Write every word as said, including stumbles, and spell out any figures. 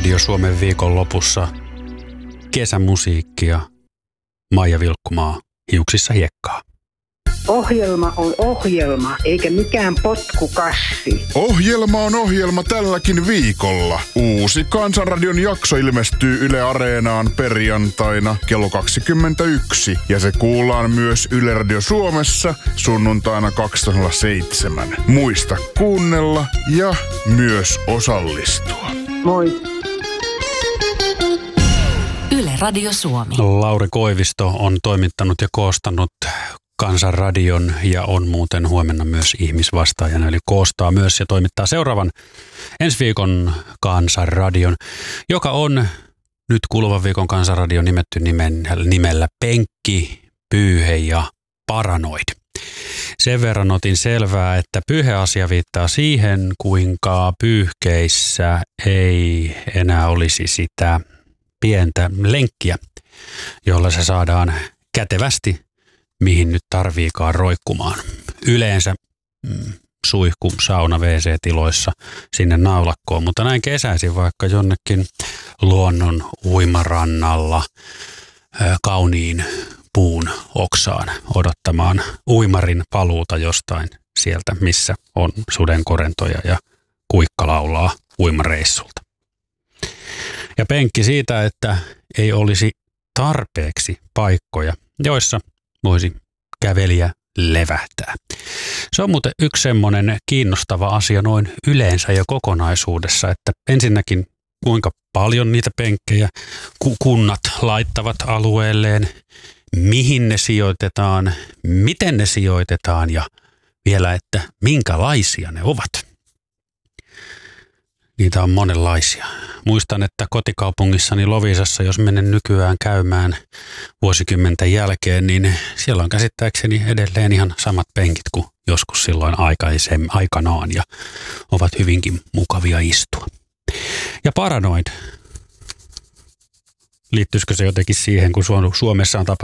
Radio Suomen viikonlopussa kesämusiikkia, Maija Vilkkumaa, hiuksissa hiekkaa. Ohjelma on ohjelma, eikä mikään potkukassi. Ohjelma on ohjelma tälläkin viikolla. Uusi Kansanradion jakso ilmestyy Yle Areenaan perjantaina kello kaksikymmentäyksi. Ja se kuullaan myös Yle Radio Suomessa sunnuntaina kaksituhattaseitsemän. Muista kuunnella ja myös osallistua. Moi. Yle Radio Suomi. Lauri Koivisto on toimittanut ja koostanut Kansanradion ja on muuten huomenna myös ihmisvastaajana, eli koostaa myös ja toimittaa seuraavan ensi viikon Kansanradion, joka on nyt kuluvan viikon Kansanradio nimetty nimen, nimellä Penkki, Pyyhe ja Paranoid. Sen verran otin selvää, että pyyheasia viittaa siihen, kuinka pyyhkeissä ei enää olisi sitä pientä lenkkiä, jolla se saadaan kätevästi mihin nyt tarviikaan roikkumaan. Yleensä mm, suihku, sauna, wc-tiloissa sinne naulakkoon, mutta näin kesäisin vaikka jonnekin luonnon uimarannalla ää, kauniin puun oksaan odottamaan uimarin paluuta jostain sieltä, missä on sudenkorentoja ja kuikka laulaa uimareissulta. Ja penkki siitä, että ei olisi tarpeeksi paikkoja, joissa voisi kävelijä levähtää. Se on muuten yksi semmoinen kiinnostava asia noin yleensä ja kokonaisuudessa, että ensinnäkin kuinka paljon niitä penkkejä kunnat laittavat alueelleen, mihin ne sijoitetaan, miten ne sijoitetaan ja vielä, että minkälaisia ne ovat. Niitä on monenlaisia. Muistan, että kotikaupungissani Loviisassa, jos menen nykyään käymään vuosikymmenten jälkeen, niin siellä on käsittääkseni edelleen ihan samat penkit kuin joskus silloin aikaisem, aikanaan ja ovat hyvinkin mukavia istua. Ja Paranoid, liittyisikö se jotenkin siihen, kun Suomessa on tapa